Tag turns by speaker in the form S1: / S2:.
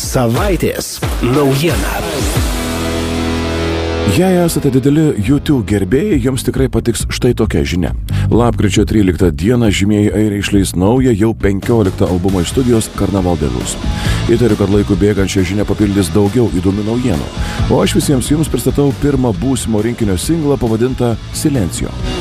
S1: Savaitės naujiena.
S2: Jei esate dideli YouTube gerbėjai, jums tikrai patiks štai tokia žinia. Lapkričio 13 dieną žymieji airiai išleis naują, jau 15 albumą iš studijos Carnaval de Luz. Įtariu, kad laikų bėgant šią žinią papildys daugiau įdomių naujienų. O aš visiems jums pristatau pirmą būsimo rinkinio singlą pavadintą Silencio.